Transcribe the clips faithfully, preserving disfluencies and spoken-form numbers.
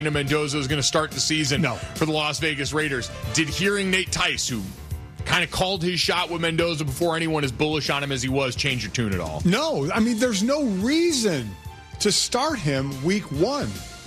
Mendoza is going to start the season no. for the Las Vegas Raiders. Did hearing Nate Tice, who kind of called his shot with Mendoza before anyone as bullish on him as he was, change your tune at all? No. I mean, there's no reason to start him week one.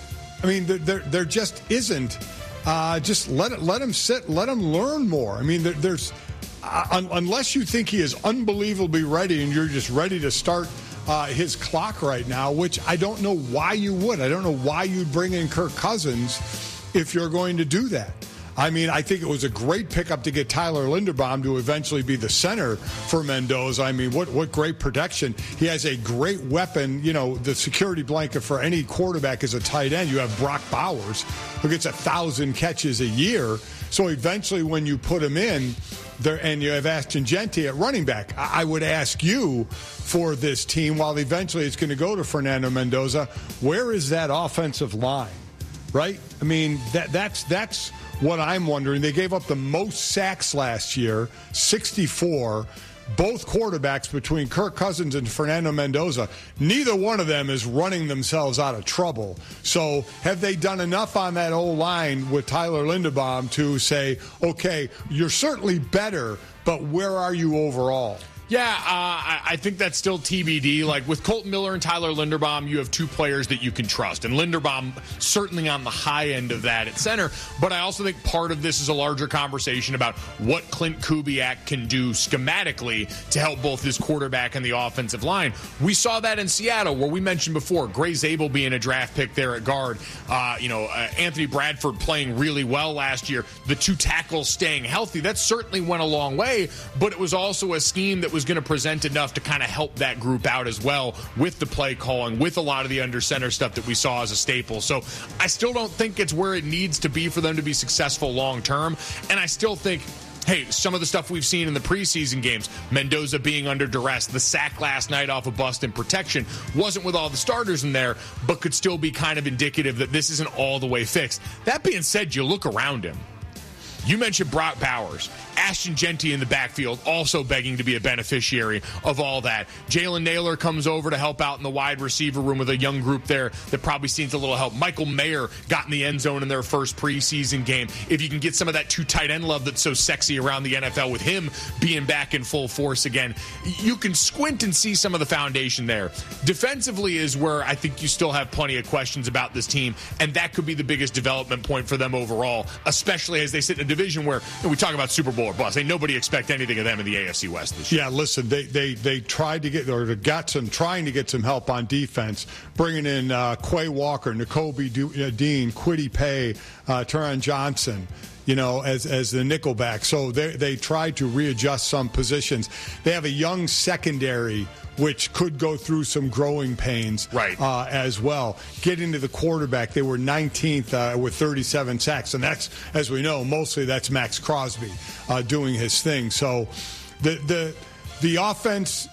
I mean, there, there, there just isn't. Uh, just let it, let him sit, let him learn more. I mean, there, there's uh, un, unless you think he is unbelievably ready and you're just ready to start Uh, his clock right now, which I don't know why you would. I don't know why you'd bring in Kirk Cousins if you're going to do that. I mean, I think it was a great pickup to get Tyler Linderbaum to eventually be the center for Mendoza. I mean, what what great protection. He has a great weapon. You know, the security blanket for any quarterback is a tight end. You have Brock Bowers, who gets a thousand catches a year. So eventually when you put him in, there, and you have Ashton Jeanty at running back, I, I would ask you for this team, while eventually it's going to go to Fernando Mendoza, where is that offensive line, right? I mean, that that's that's what I'm wondering. They gave up the most sacks last year, sixty-four. Both quarterbacks between Kirk Cousins and Fernando Mendoza, neither one of them is running themselves out of trouble. So have they done enough on that O-line with Tyler Linderbaum to say, okay, you're certainly better, but where are you overall? Yeah, uh, I think that's still T B D. Like with Colton Miller and Tyler Linderbaum, you have two players that you can trust. And Linderbaum certainly on the high end of that at center. But I also think part of this is a larger conversation about what Clint Kubiak can do schematically to help both his quarterback and the offensive line. We saw that in Seattle, where we mentioned before, Gray Zabel being a draft pick there at guard. Uh, you know, uh, Anthony Bradford playing really well last year. The two tackles staying healthy. That certainly went a long way. But it was also a scheme that was going to present enough to kind of help that group out as well with the play calling, with a lot of the under center stuff that we saw as a staple. So I still don't think it's where it needs to be for them to be successful long term. And I still think, hey, some of the stuff we've seen in the preseason games, Mendoza being under duress, the sack last night off of Boston protection, wasn't with all the starters in there, but could still be kind of indicative that this isn't all the way fixed. That being said, you look around him. You mentioned Brock Bowers. Ashton Jeanty in the backfield also begging to be a beneficiary of all that. Jalen Naylor comes over to help out in the wide receiver room with a young group there that probably needs a little help. Michael Mayer got in the end zone in their first preseason game. If you can get some of that two tight end love that's so sexy around the N F L with him being back in full force again, you can squint and see some of the foundation there. Defensively is where I think you still have plenty of questions about this team, and that could be the biggest development point for them overall, especially as they sit in a division where, you know, we talk about Super Bowl or bust. Ain't nobody expect anything of them in the A F C West this year. Yeah, listen, they they they tried to get or got some trying to get some help on defense, bringing in uh, Quay Walker, Nakobe Du- uh, Dean, Kwity Paye, uh, Taron Johnson, you know, as as the nickelback. So they they tried to readjust some positions. They have a young secondary which could go through some growing pains, right. uh, as well. Getting to the quarterback, they were nineteenth uh, with thirty-seven sacks, and that's, as we know, mostly that's Max Crosby uh, doing his thing. So the the the offense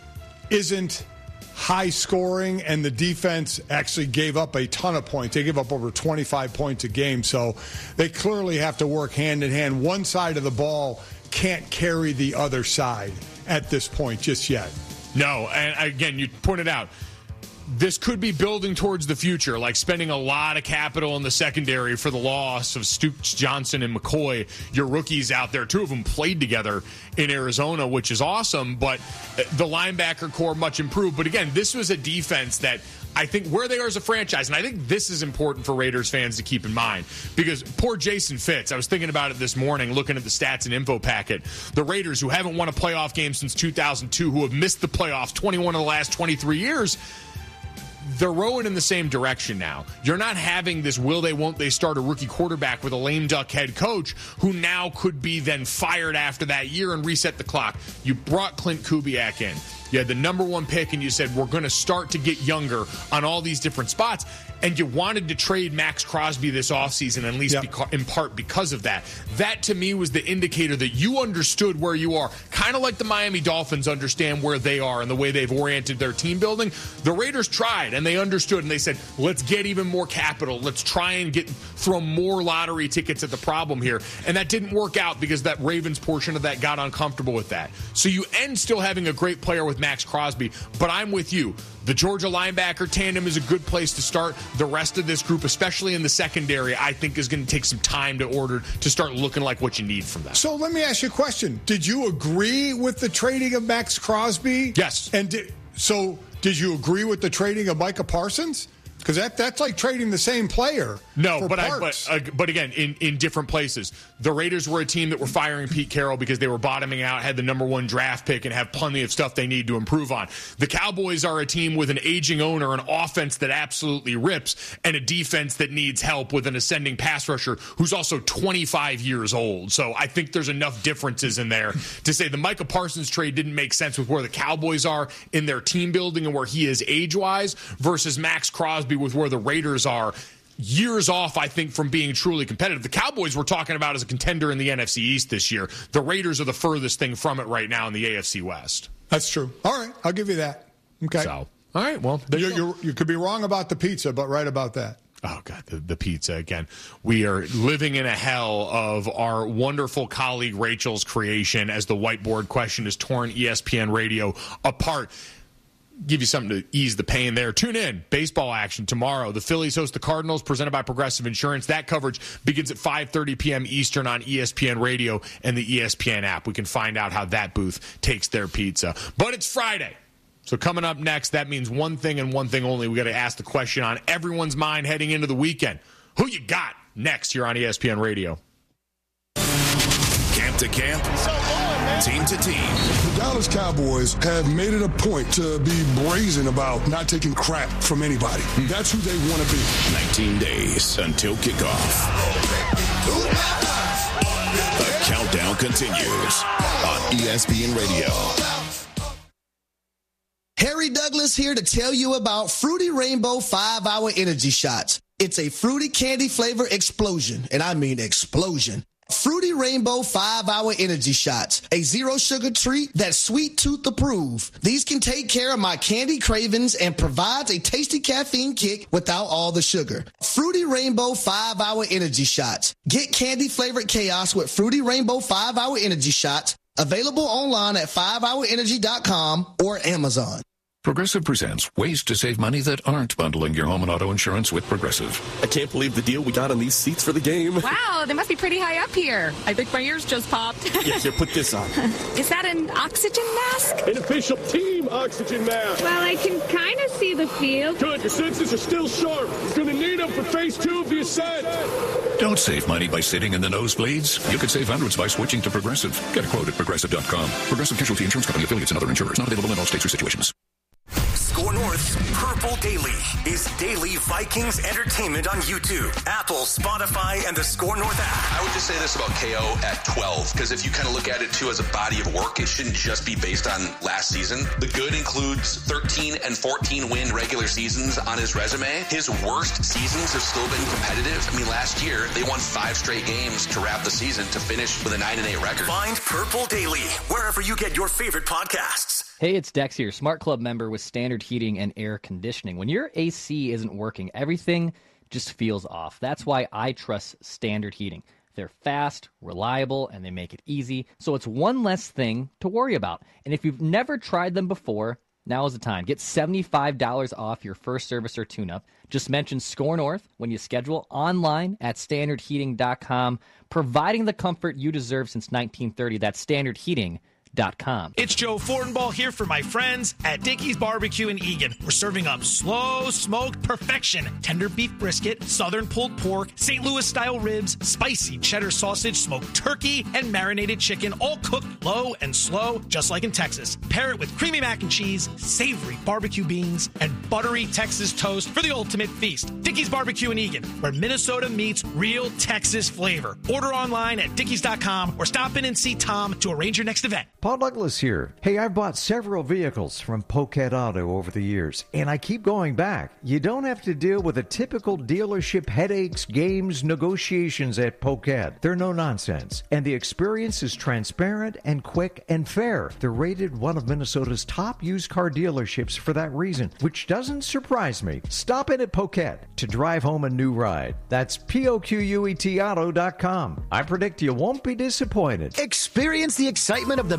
isn't high scoring, and the defense actually gave up a ton of points. They give up over twenty-five points a game, so they clearly have to work hand in hand. One side of the ball can't carry the other side at this point just yet. No, and again, you pointed out, this could be building towards the future, like spending a lot of capital in the secondary for the loss of Stoops, Johnson, and McCoy. Your rookies out there, two of them played together in Arizona, which is awesome, but the linebacker core much improved. But again, this was a defense that I think where they are as a franchise, and I think this is important for Raiders fans to keep in mind, because poor Jason Fitz, I was thinking about it this morning, looking at the stats and info packet. The Raiders, who haven't won a playoff game since two thousand two, who have missed the playoffs twenty-one of the last twenty-three years, they're rowing in the same direction now. You're not having this will they, won't they start a rookie quarterback with a lame duck head coach who now could be then fired after that year and reset the clock. You brought Clint Kubiak in. You had the number one pick, and you said, we're going to start to get younger on all these different spots. And you wanted to trade Max Crosby this offseason, at least yep. beca- in part because of that. That, to me, was the indicator that you understood where you are, kind of like the Miami Dolphins understand where they are and the way they've oriented their team building. The Raiders tried, and they understood, and they said, let's get even more capital. Let's try and get throw more lottery tickets at the problem here. And that didn't work out because that Ravens portion of that got uncomfortable with that. So you end still having a great player with with Max Crosby. But I'm with you. The Georgia linebacker tandem is a good place to start. The rest of this group, especially in the secondary, I think is going to take some time to order to start looking like what you need from them. So let me ask you a question. Did you agree with the trading of Max Crosby? Yes. And did, so did you agree with the trading of Micah Parsons? Because that, that's like trading the same player. No, but I, but, uh, but again, in, in different places. The Raiders were a team that were firing Pete Carroll because they were bottoming out, had the number one draft pick, and have plenty of stuff they need to improve on. The Cowboys are a team with an aging owner, an offense that absolutely rips, and a defense that needs help with an ascending pass rusher who's also twenty-five years old. So I think there's enough differences in there to say the Micah Parsons trade didn't make sense with where the Cowboys are in their team building and where he is age-wise versus Max Crosby with where the Raiders are years off, I think, from being truly competitive. The Cowboys we're talking about as a contender in the N F C East this year. The Raiders are the furthest thing from it right now in the A F C West. That's true. All right, I'll give you that. Okay. So, all right, well, you, you, you could be wrong about the pizza, but right about that. Oh, God, the, the pizza again. We are living in a hell of our wonderful colleague Rachel's creation as the whiteboard question has torn E S P N Radio apart. Give you something to ease the pain there. Tune in. Baseball action tomorrow. The Phillies host the Cardinals, presented by Progressive Insurance. That coverage begins at five thirty p.m. Eastern on E S P N Radio and the E S P N app. We can find out how that booth takes their pizza. But it's Friday. So coming up next, that means one thing and one thing only. We got to ask the question on everyone's mind heading into the weekend. Who you got next here on E S P N Radio? Camp to camp, team to team. The Dallas Cowboys have made it a point to be brazen about not taking crap from anybody. That's who they want to be. nineteen days until kickoff. The countdown continues on E S P N Radio. Harry Douglas here to tell you about Fruity Rainbow five-Hour Energy Shots. It's a fruity candy flavor explosion, and I mean explosion. Fruity Rainbow five-Hour Energy Shots, a zero-sugar treat that's sweet tooth approved. These can take care of my candy cravings and provides a tasty caffeine kick without all the sugar. Fruity Rainbow five-Hour Energy Shots. Get candy-flavored chaos with Fruity Rainbow five-Hour Energy Shots. Available online at five hour energy dot com or Amazon. Progressive presents ways to save money that aren't bundling your home and auto insurance with Progressive. I can't believe the deal we got on these seats for the game. Wow, they must be pretty high up here. I think my ears just popped. Yeah, here, put this on. Is that an oxygen mask? An official team oxygen mask. Well, I can kind of see the field. Good, your senses are still sharp. He's going to need them for phase two of the ascent. Don't save money by sitting in the nosebleeds. You could save hundreds by switching to Progressive. Get a quote at progressive dot com. Progressive Casualty Insurance Company, affiliates, and other insurers. Not available in all states or situations. Score North's Purple Daily is daily Vikings entertainment on YouTube, Apple, Spotify, and the Score North app. I would just say this about K O at twelve, because if you kind of look at it, too, as a body of work, it shouldn't just be based on last season. The good includes thirteen and fourteen win regular seasons on his resume. His worst seasons have still been competitive. I mean, last year, they won five straight games to wrap the season to finish with a nine and eight record. Find Purple Daily wherever you get your favorite podcasts. Hey, it's Dex here, Smart Club member with Standard Heating and Air Conditioning. When your A C isn't working, everything just feels off. That's why I trust Standard Heating. They're fast, reliable, and they make it easy, so it's one less thing to worry about. And if you've never tried them before, now is the time. Get seventy-five dollars off your first service or tune-up. Just mention Score North when you schedule online at standard heating dot com, providing the comfort you deserve since nineteen thirty. That's standard heating dot com. It's Joe Fortenbaugh here for my friends at Dickey's Barbecue in Eagan. We're serving up slow smoked perfection, tender beef brisket, southern pulled pork, Saint Louis style ribs, spicy cheddar sausage, smoked turkey, and marinated chicken, all cooked low and slow, just like in Texas. Pair it with creamy mac and cheese, savory barbecue beans, and buttery Texas toast for the ultimate feast. Dickey's Barbecue in Eagan, where Minnesota meets real Texas flavor. Order online at dickeys dot com or stop in and see Tom to arrange your next event. Paul Douglas here. Hey, I've bought several vehicles from Poquet Auto over the years, and I keep going back. You don't have to deal with the typical dealership headaches, games, negotiations at Poquet. They're no nonsense, and the experience is transparent and quick and fair. They're rated one of Minnesota's top used car dealerships for that reason, which doesn't surprise me. Stop in at Poquet to drive home a new ride. That's P O Q U E T auto dot com. I predict you won't be disappointed. Experience the excitement of the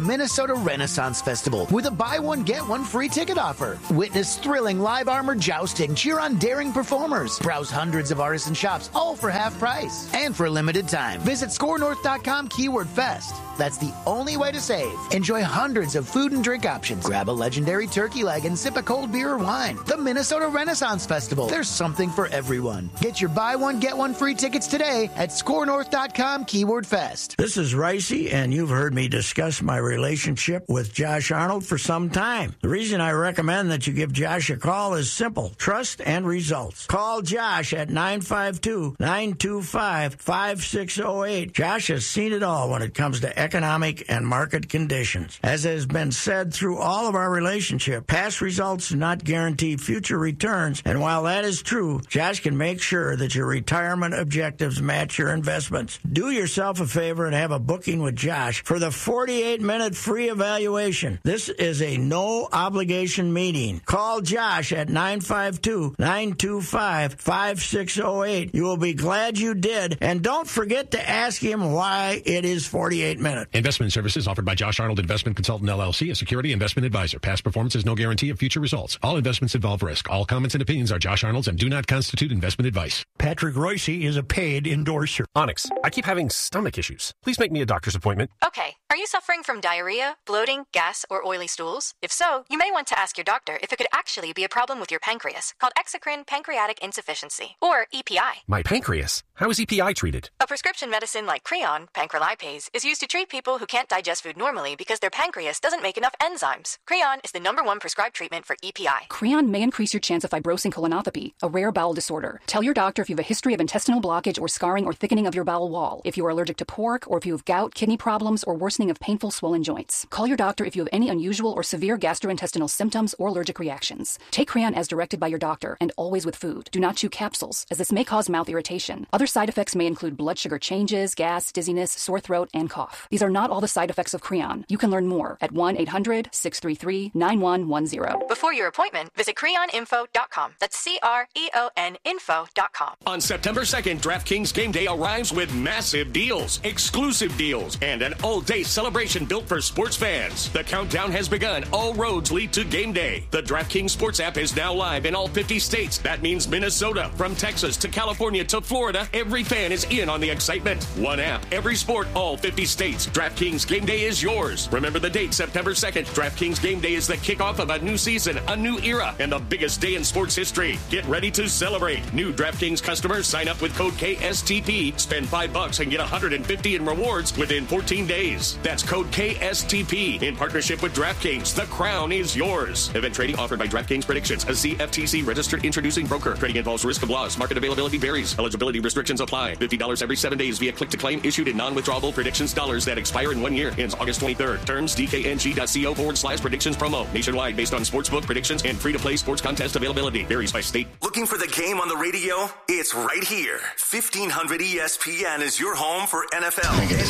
Minnesota Renaissance Festival with a buy one, get one free ticket offer. Witness thrilling live armor jousting, cheer on daring performers, browse hundreds of artisan shops, all for half price. And for a limited time, visit score north dot com keyword fest. That's the only way to save. Enjoy hundreds of food and drink options. Grab a legendary turkey leg and sip a cold beer or wine. The Minnesota Renaissance Festival. There's something for everyone. Get your buy one, get one free tickets today at score north dot com keyword fest. This is Ricey, and you've heard me discuss my relationship with Josh Arnold for some time. The reason I recommend that you give Josh a call is simple: trust and results. Call Josh at nine five two, nine two five, five six zero eight. Josh has seen it all when it comes to economic and market conditions. As has been said through all of our relationship, past results do not guarantee future returns, and while that is true, Josh can make sure that your retirement objectives match your investments. Do yourself a favor and have a booking with Josh for the forty-eight minute free evaluation. This is a no-obligation meeting. Call Josh at nine five two, nine two five, five six zero eight. You will be glad you did, and don't forget to ask him why it is forty-eight minutes. Investment services offered by Josh Arnold Investment Consultant, L L C, a security investment advisor. Past performance is no guarantee of future results. All investments involve risk. All comments and opinions are Josh Arnold's and do not constitute investment advice. Patrick Royce is a paid endorser. Onyx, I keep having stomach issues. Please make me a doctor's appointment. Okay. Are you suffering from diarrhea, bloating, gas, or oily stools? If so, you may want to ask your doctor if it could actually be a problem with your pancreas, called exocrine pancreatic insufficiency, or E P I. My pancreas? How is E P I treated? A prescription medicine like Creon, pancrelipase, is used to treat people who can't digest food normally because their pancreas doesn't make enough enzymes. Creon is the number one prescribed treatment for E P I. Creon may increase your chance of fibrosing colonopathy, a rare bowel disorder. Tell your doctor if you have a history of intestinal blockage or scarring or thickening of your bowel wall, if you are allergic to pork, or if you have gout, kidney problems, or worsening of painful swollen joints. Call your doctor if you have any unusual or severe gastrointestinal symptoms or allergic reactions. Take Creon as directed by your doctor and always with food. Do not chew capsules, as this may cause mouth irritation. Other side effects may include blood sugar changes, gas, dizziness, sore throat, and cough. These are not all the side effects of Creon. You can learn more at one eight hundred, six three three, nine one one zero. Before your appointment, visit creon info dot com. That's C R E O N info dot com. On September second, DraftKings Game Day arrives with massive deals, exclusive deals, and an all-day celebration built for sports fans. The countdown has begun. All roads lead to Game Day. The DraftKings Sports app is now live in all fifty states. That means Minnesota. From Texas to California to Florida, every fan is in on the excitement. One app, every sport, all fifty states. DraftKings Game Day is yours. Remember the date, September second. DraftKings Game Day is the kickoff of a new season, a new era, and the biggest day in sports history. Get ready to celebrate. New DraftKings customers sign up with code K S T P, spend five bucks and get one hundred fifty in rewards within fourteen days. That's code K S T P in partnership with DraftKings. The crown is yours. Event trading offered by DraftKings Predictions, a C F T C registered introducing broker. Trading involves risk of loss. Market availability varies. Eligibility restrictions apply. fifty dollars every seven days via click to claim issued in non-withdrawable predictions dollars that expire in one year. Ends August twenty-third. Terms D K N G dot co forward slash predictions promo. Nationwide based on sportsbook predictions and free-to-play sports contest availability. Varies by state. Looking for the game on the radio? It's right here. fifteen hundred E S P N is your home for N F L, N B A,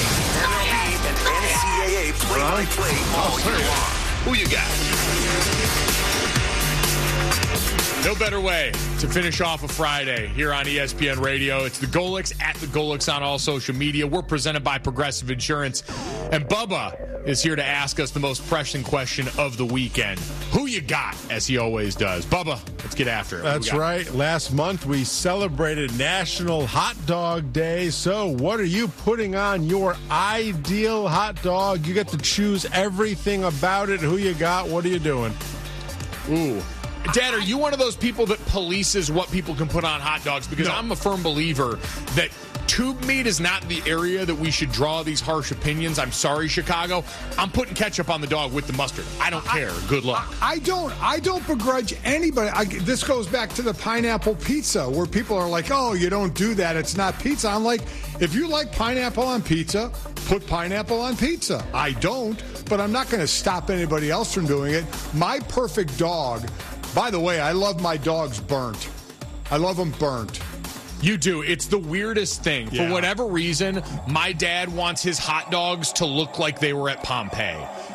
M L B, and N C double A play-by-play all year long. Who you got? No better way to finish off a Friday here on E S P N Radio. It's the Golix at the Golix on all social media. We're presented by Progressive Insurance. And Bubba is here to ask us the most pressing question of the weekend. Who you got, as he always does. Bubba, let's get after it. That's right. Last month we celebrated National Hot Dog Day. So what are you putting on your ideal hot dog? You get to choose everything about it. Who you got? What are you doing? Ooh. Dad, are you one of those people that polices what people can put on hot dogs? Because no. I'm a firm believer that tube meat is not the area that we should draw these harsh opinions. I'm sorry, Chicago. I'm putting ketchup on the dog with the mustard. I don't care. I, Good luck. I, I don't I don't begrudge anybody. I, this goes back to the pineapple pizza where people are like, oh, you don't do that. It's not pizza. I'm like, if you like pineapple on pizza, put pineapple on pizza. I don't, but I'm not going to stop anybody else from doing it. My perfect dog. By the way, I love my dogs burnt. I love them burnt. You do. It's the weirdest thing. Yeah. For whatever reason, my dad wants his hot dogs to look like they were at Pompeii.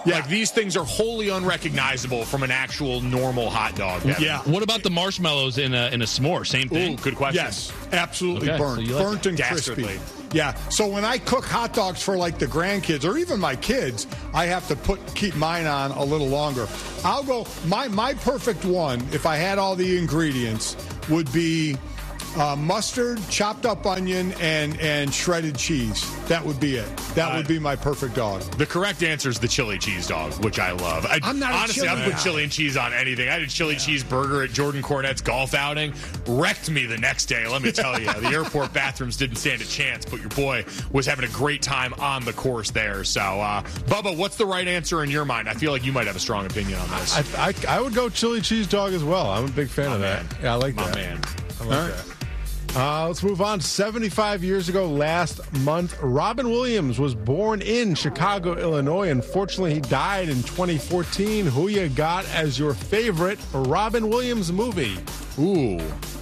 Yeah. Like, these things are wholly unrecognizable from an actual normal hot dog. Devin. Yeah. What about the marshmallows in a in a s'more? Same thing. Ooh, good question. Yes, absolutely Okay, burnt, so you like burnt and Dastardly. crispy. Yeah. So when I cook hot dogs for like the grandkids or even my kids, I have to put keep mine on a little longer. I'll go. My my perfect one, if I had all the ingredients, would be uh, mustard, chopped up onion, and and shredded cheese. That would be it. That Uh, would be my perfect dog. The correct answer is the chili cheese dog, which I love. I, I'm not a honestly, chili I put guy. chili and cheese on anything. I had a chili Yeah. cheese burger at Jordan Cornett's golf outing. Wrecked me the next day, let me tell you. The airport bathrooms didn't stand a chance, but your boy was having a great time on the course there. So, uh, Bubba, what's the right answer in your mind? I feel like you might have a strong opinion on this. I, I, I would go chili cheese dog as well. I'm a big fan My of man. that. Yeah, I like My that. man. I like that. Uh, let's move on. seventy-five years ago last month, Robin Williams was born in Chicago, Illinois. Unfortunately, he died in twenty fourteen. Who you got as your favorite Robin Williams movie? Ooh.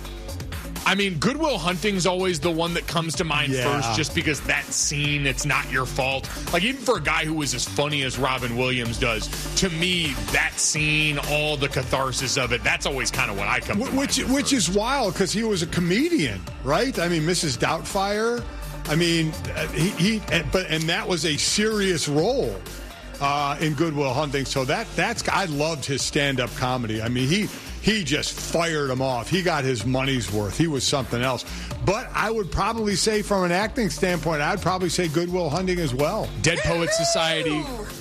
I mean, Good Will Hunting's always the one that comes to mind Yeah. first, just because that scene, it's not your fault. Like, even for a guy who was as funny as Robin Williams does, to me, that scene, all the catharsis of it, that's always kind of what I come to Wh- Which mind with which is wild because he was a comedian, right? I mean, Missus Doubtfire. I mean, uh, he, he and, but and that was a serious role uh, in Good Will Hunting. So that that's I loved his stand up comedy. I mean, he he just fired him off. He got his money's worth. He was something else. But I would probably say, from an acting standpoint, I'd probably say Good Will Hunting as well. Dead Poets Society.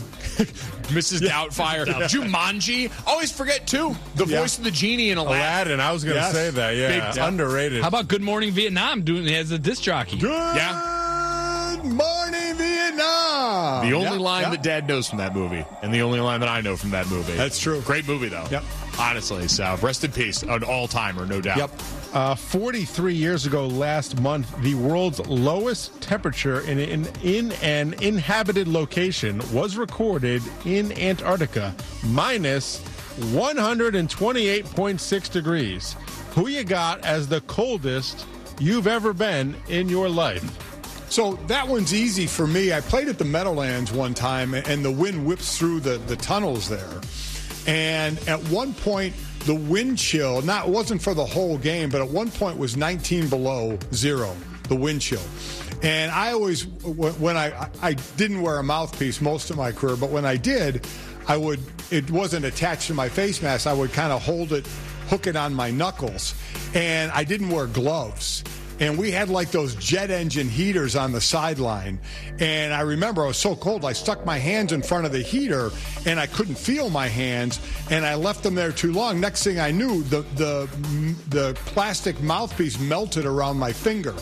Missus Doubtfire. Yeah. Jumanji. Always forget, too, the Yeah. voice of the genie in Aladdin. Aladdin. I was going to Yes. say that. Yeah, Big time. underrated. How about Good Morning Vietnam doing it as a disc jockey? Good Yeah. morning, Vietnam. The only Yeah, line yeah. that Dad knows from that movie, and the only line that I know from that movie. That's true. Great movie, though. Yep. Honestly, so rest in peace. An all-timer, no doubt. Yep. Uh, forty-three years ago last month, the world's lowest temperature in, in, in an inhabited location was recorded in Antarctica, minus one hundred twenty-eight point six degrees. Who you got as the coldest you've ever been in your life? So that one's easy for me. I played at the Meadowlands one time, and the wind whips through the, the tunnels there. And at one point, the wind chill, not, it wasn't for the whole game, but at one point was nineteen below zero, the wind chill. And I always, when I, I didn't wear a mouthpiece most of my career, but when I did, I would, it wasn't attached to my face mask. I would kind of hold it, hook it on my knuckles. And I didn't wear gloves. And we had like those jet engine heaters on the sideline. And I remember I was so cold, I stuck my hands in front of the heater and I couldn't feel my hands. And I left them there too long. Next thing I knew, the the the plastic mouthpiece melted around my finger.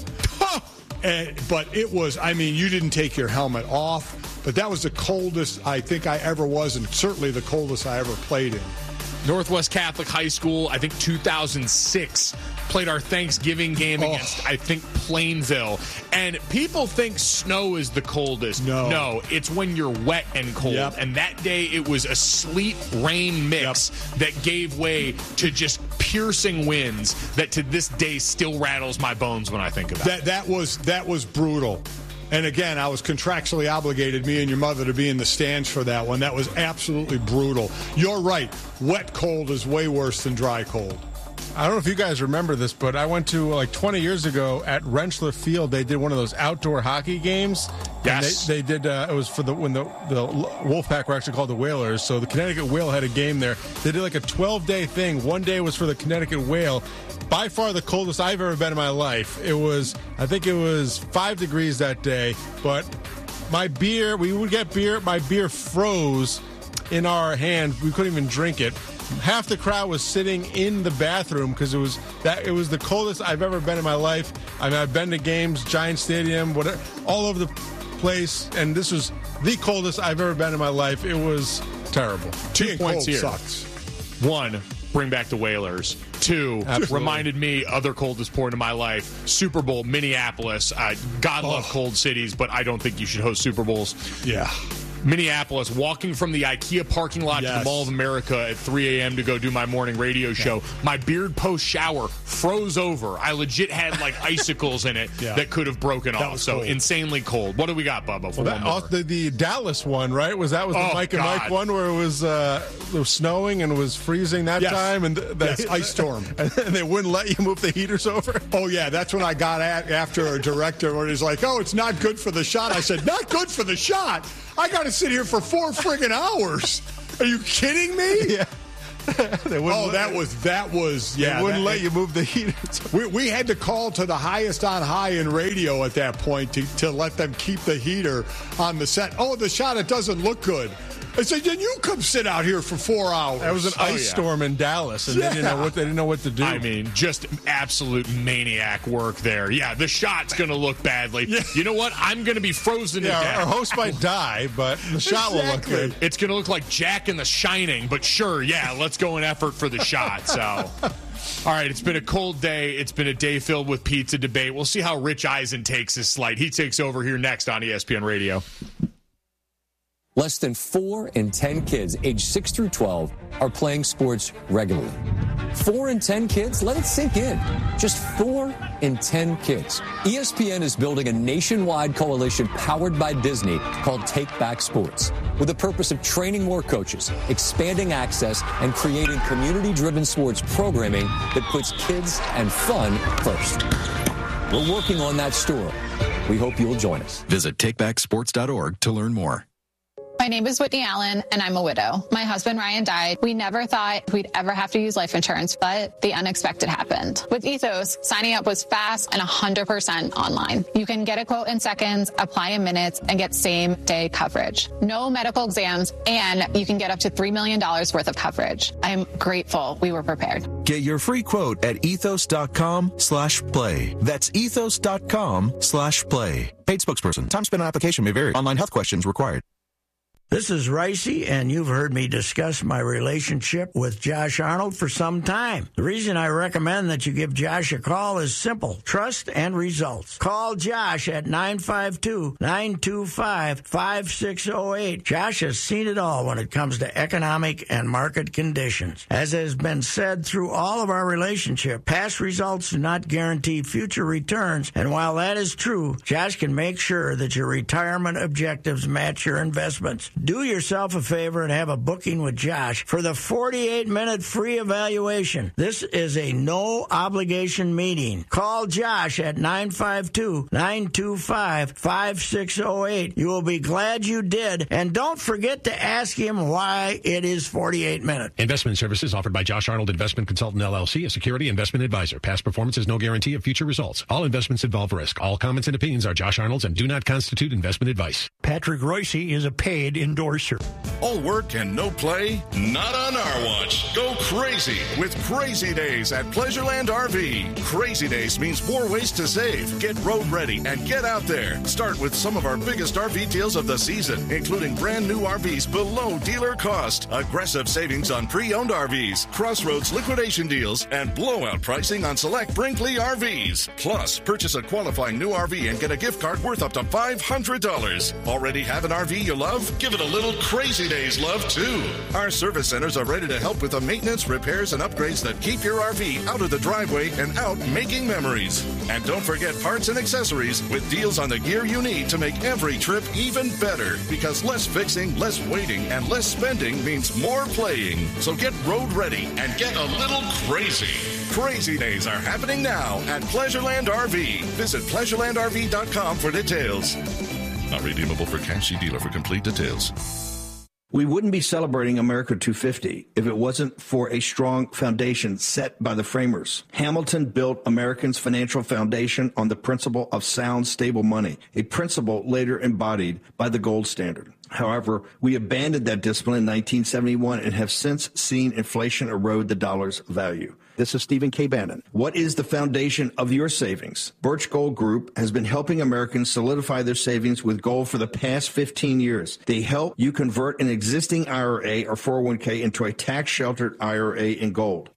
And, but it was, I mean, you didn't take your helmet off. But that was the coldest I think I ever was, and certainly the coldest I ever played in. Northwest Catholic High School, I think two thousand six, played our Thanksgiving game Oh. against, I think, Plainville. And people think snow is the coldest. No. No, it's when you're wet and cold. Yep. And that day, it was a sleet-rain mix that gave way to just piercing winds that to this day still rattles my bones when I think about That it. that was that was brutal. And again, I was contractually obligated, me and your mother, to be in the stands for that one. That was absolutely brutal. You're right. Wet cold is way worse than dry cold. I don't know if you guys remember this, but I went to like twenty years ago at Rentschler Field. They did one of those outdoor hockey games. Yes. And they, they did. Uh, it was for the when the the Wolfpack were actually called the Whalers. So the Connecticut Whale had a game there. They did like a twelve day thing. One day was for the Connecticut Whale. By far the coldest I've ever been in my life. It was, I think it was five degrees that day. But my beer, we would get beer. My beer froze in our hand. We couldn't even drink it. Half the crowd was sitting in the bathroom because it was that it was the coldest I've ever been in my life. I mean, I've been to games, Giant Stadium, whatever, all over the place, and this was the coldest I've ever been in my life. It was terrible. Two Being points cold here. sucks. One, bring back the Whalers. Two, Absolutely. reminded me other coldest point in my life. Super Bowl, Minneapolis. Uh, God love Oh. cold cities, but I don't think you should host Super Bowls. Yeah. Minneapolis, walking from the IKEA parking lot yes. to the Mall of America at three a.m. to go do my morning radio show. Yeah. My beard post shower froze over. I legit had like icicles in it yeah. that could have broken that off. So cold. Insanely cold. What do we got, Bubba? For well, that, oh, the, the Dallas one, right? Was that was the oh, Mike and God. Mike one where it was, uh, it was snowing and it was freezing that yes. time? And the, yes, ice storm. And they wouldn't let you move the heaters over? Oh, yeah. That's when I got at after a director where he's like, oh, it's not good for the shot. I said, not good for the shot? I got to sit here for four friggin' hours. Are you kidding me? Yeah. oh, that was, that was, yeah. They wouldn't that, let you move the heaters. We, we had to call to the highest on high in radio at that point to, to let them keep the heater on the set. Oh, the shot, it doesn't look good. I said, then you come sit out here for four hours. That was an oh, ice yeah. storm in Dallas, and yeah. they didn't know what they didn't know what to do. I mean, just absolute maniac work there. Yeah, the shot's going to look badly. Yeah. You know what? I'm going to be frozen yeah, to death. Our host might die, but the shot exactly. will look good. It's going to look like Jack in The Shining, but sure, yeah, let's go in effort for the shot. So, all right, it's been a cold day. It's been a day filled with pizza debate. We'll see how Rich Eisen takes his slight. He takes over here next on E S P N Radio. Less than four in ten kids aged six through twelve are playing sports regularly. Four in ten kids? Let it sink in. Just four in ten kids. E S P N is building a nationwide coalition powered by Disney called Take Back Sports, with the purpose of training more coaches, expanding access, and creating community-driven sports programming that puts kids and fun first. We're working on that story. We hope you'll join us. Visit take back sports dot org to learn more. My name is Whitney Allen, and I'm a widow. My husband, Ryan, died. We never thought we'd ever have to use life insurance, but the unexpected happened. With Ethos, signing up was fast and one hundred percent online. You can get a quote in seconds, apply in minutes, and get same-day coverage. No medical exams, and you can get up to three million dollars worth of coverage. I'm grateful we were prepared. Get your free quote at ethos.com slash play. That's ethos.com slash play. Paid spokesperson. Time spent on application may vary. Online health questions required. This is Ricey, and you've heard me discuss my relationship with Josh Arnold for some time. The reason I recommend that you give Josh a call is simple: trust and results. Call Josh at nine five two, nine two five, five six zero eight. Josh has seen it all when it comes to economic and market conditions. As has been said through all of our relationship, past results do not guarantee future returns, and while that is true, Josh can make sure that your retirement objectives match your investments. Do yourself a favor and have a booking with Josh for the forty-eight minute free evaluation. This is a no-obligation meeting. Call Josh at nine five two, nine two five, five six zero eight. You will be glad you did. And don't forget to ask him why it is forty-eight minutes. Investment services offered by Josh Arnold Investment Consultant, L L C, a security investment advisor. Past performance is no guarantee of future results. All investments involve risk. All comments and opinions are Josh Arnold's and do not constitute investment advice. Patrick Royce is a paid endorser. All work and no play? Not on our watch. Go crazy with Crazy Days at Pleasureland R V. Crazy Days means more ways to save. Get road ready and get out there. Start with some of our biggest R V deals of the season, including brand new R Vs below dealer cost, aggressive savings on pre-owned R Vs, Crossroads liquidation deals, and blowout pricing on select Brinkley R Vs. Plus, purchase a qualifying new R V and get a gift card worth up to five hundred dollars. Already have an R V you love? Give it a little Crazy Days love, too. Our service centers are ready to help with the maintenance, repairs, and upgrades that keep your R V out of the driveway and out making memories. And don't forget parts and accessories with deals on the gear you need to make every trip even better. Because less fixing, less waiting, and less spending means more playing. So get road ready and get a little crazy. Crazy Days are happening now at Pleasureland R V. Visit pleasureland r v dot com for details. Not redeemable for cash. See dealer for complete details. We wouldn't be celebrating America two fifty if it wasn't for a strong foundation set by the framers. Hamilton built Americans' financial foundation on the principle of sound, stable money, a principle later embodied by the gold standard. However, we abandoned that discipline in nineteen seventy-one and have since seen inflation erode the dollar's value. This is Stephen K. Bannon. What is the foundation of your savings? Birch Gold Group has been helping Americans solidify their savings with gold for the past fifteen years. They help you convert an existing I R A or four oh one k into a tax-sheltered I R A in gold.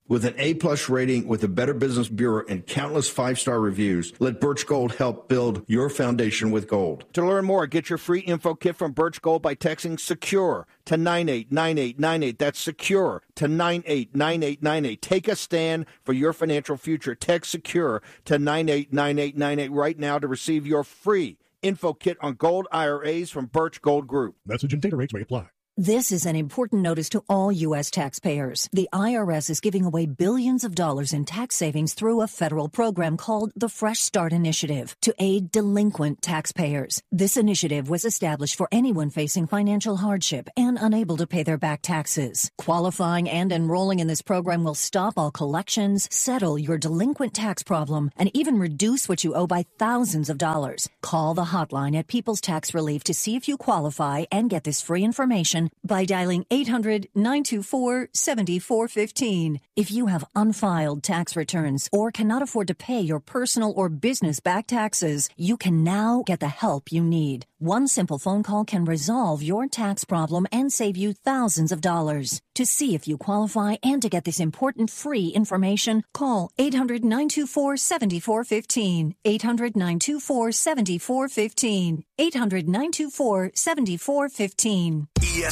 With an A-plus rating with the Better Business Bureau and countless five-star reviews, let Birch Gold help build your foundation with gold. To learn more, get your free info kit from Birch Gold by texting SECURE to nine eight nine eight nine eight. That's SECURE to nine eight nine eight nine eight. Take a stand for your financial future. Text SECURE to nine eight nine eight nine eight right now to receive your free info kit on gold I R As from Birch Gold Group. Message and data rates may apply. This is an important notice to all U S taxpayers. The I R S is giving away billions of dollars in tax savings through a federal program called the Fresh Start Initiative to aid delinquent taxpayers. This initiative was established for anyone facing financial hardship and unable to pay their back taxes. Qualifying and enrolling in this program will stop all collections, settle your delinquent tax problem, and even reduce what you owe by thousands of dollars. Call the hotline at People's Tax Relief to see if you qualify and get this free information by dialing eight hundred nine two four seven four one five. If you have unfiled tax returns or cannot afford to pay your personal or business back taxes, you can now get the help you need. One simple phone call can resolve your tax problem and save you thousands of dollars. To see if you qualify and to get this important free information, call eight hundred nine two four seven four one five. eight hundred nine two four seven four one five. eight hundred nine two four seven four one five. E S